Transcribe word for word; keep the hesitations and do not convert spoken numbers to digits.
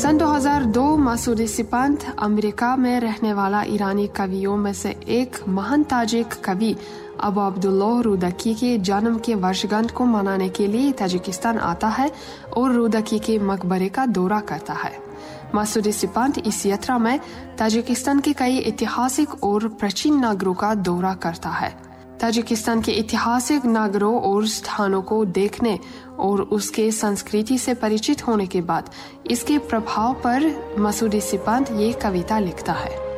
सन दो हज़ार दो मासूदी सिपंत अमेरिका में रहने वाला ईरानी कवियों में से एक महान ताजिक कवि अबू अब्दुल्लाह रुदकी के जन्म के वर्षगांठ को मनाने के लिए ताजिकिस्तान आता है और रुदकी के मकबरे का दौरा करता है। मासूदी सिपंत इस यात्रा में ताजिकिस्तान के कई ऐतिहासिक और प्राचीन नगरों का दौरा करता है। ताजिकिस्तान के ऐतिहासिक नगरों और स्थानों को देखने और उसके संस्कृति से परिचित होने के बाद इसके प्रभाव पर मासूदी सिपंत ये कविता लिखता है।